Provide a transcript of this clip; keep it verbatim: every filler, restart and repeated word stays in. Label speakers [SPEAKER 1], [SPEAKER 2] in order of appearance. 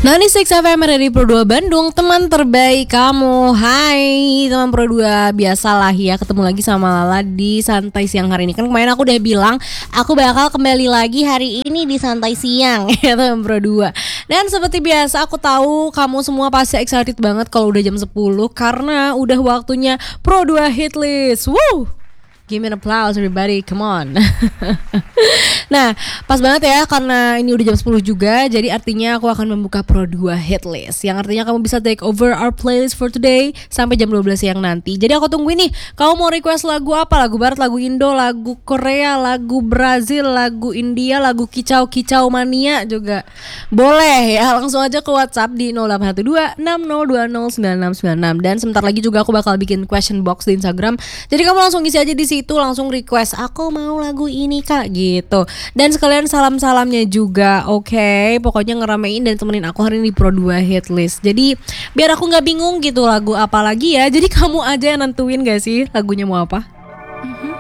[SPEAKER 1] Six F M dari Pro dua Bandung, teman terbaik kamu. Hai teman Pro dua, biasalah ya ketemu lagi sama Lala di Santai Siang hari ini. Kan kemarin aku udah bilang aku bakal kembali lagi hari ini di Santai Siang ya teman Pro dua. Dan seperti biasa aku tahu kamu semua pasti excited banget kalau udah jam sepuluh karena udah waktunya Pro dua Hit List. Woo! Give me an applause everybody, come on. Nah, pas banget ya karena ini udah jam sepuluh juga. Jadi artinya aku akan membuka Pro dua Hit List, yang artinya kamu bisa take over our playlist for today sampai jam dua belas siang nanti. Jadi aku tungguin nih, kamu mau request lagu apa? Lagu barat, lagu Indo, lagu Korea, lagu Brazil, lagu India, lagu kicau-kicau mania juga boleh ya. Langsung aja ke WhatsApp di nol delapan satu dua enam nol dua nol sembilan enam sembilan enam. Dan sebentar lagi juga aku bakal bikin question box di Instagram. Jadi kamu langsung isi aja di situ, langsung request aku mau lagu ini kak gitu. Dan sekalian salam-salamnya juga, oke okay? Pokoknya ngeramein dan temenin aku hari ini di Pro dua Hit List. Jadi biar aku gak bingung gitu lagu apa lagi ya. Jadi kamu aja yang nentuin gak sih lagunya mau apa.